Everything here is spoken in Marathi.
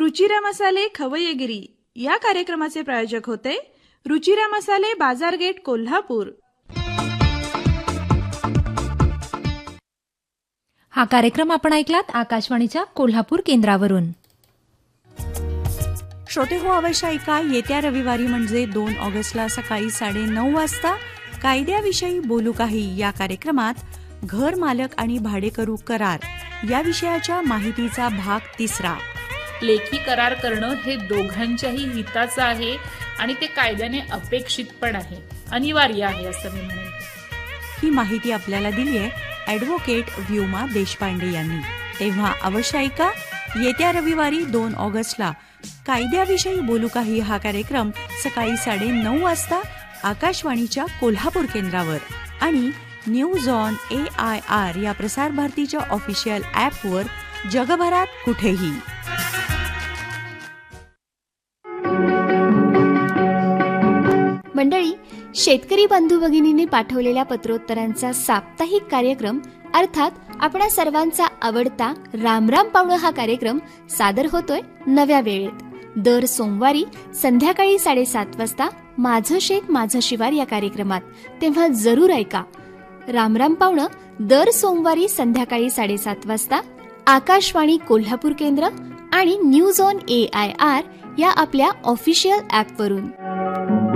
रुचिरा मसाले खवय्येगिरी या कार्यक्रमाचे प्रायोजक होते रुचिरा मसाले, बाजारगेट, कोल्हापूर. हा कार्यक्रम आपण ऐकलात आकाशवाणीच्या कोल्हापूर केंद्रावरून. श्रोते हो, अवश्य ऐका. येत्या रविवारी म्हणजे 2 ऑगस्टला सकाळी 9:30 वाजता कायद्याविषयी बोलू काही या कार्यक्रमात घर मालक आणि भाडेकरू करार या विषयाच्या माहितीचा भाग 3. लेखी करार करणं हे दोघांच्याही हिताचं आहे आणि ते कायद्याने अपेक्षित पण आहे, अनिवार्य आहे असं मी म्हणेन. ही माहिती आपल्याला दिली आहे ॲडव्होकेट व्योमा देशपांडे यांनी. तेव्हा अवश्य ऐका. येत्या रविवारी 2 ऑगस्टला कायद्याविषयी बोलू काही हा कार्यक्रम सकाळी 9:30 वाजता आकाशवाणीच्या कोल्हापूर केंद्रावर आणि न्यूज ऑन AIR या प्रसार भारतीच्या ऑफिशियल ॲपवर जगभरात कुठेही. मंडळी, शेतकरी बंधू भगिनींनी पाठवलेल्या पत्रोत्तरांचा साप्ताहिक कार्यक्रम अर्थात आपणा सर्वांचा आवडता रामराम पावणं हा कार्यक्रम सादर होतोय नव्या वेळेत. दर सोमवारी संध्याकाळी 7:30 वाजता माझं शेत माझं शिवार या कार्यक्रमात. तेव्हा जरूर ऐका. रामराम पावणं दर सोमवारी संध्याकाळी 7:30 वाजता आकाशवाणी कोल्हापूर केंद्र आणि न्यूज ऑन AIR या आपल्या ऑफिशियल ॲपवरून.